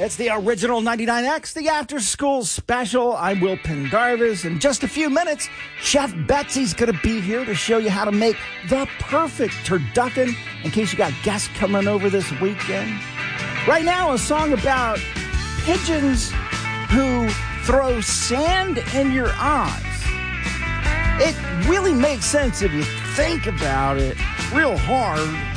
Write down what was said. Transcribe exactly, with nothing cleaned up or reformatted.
It's the original ninety-nine X, the After School Special. I'm Will Pendarvis. In just a few minutes, Chef Betsy's going to be here to show you how to make the perfect turducken in case you got guests coming over this weekend. Right now, a song about pigeons who throw sand in your eyes. It really makes sense if you think about it real hard.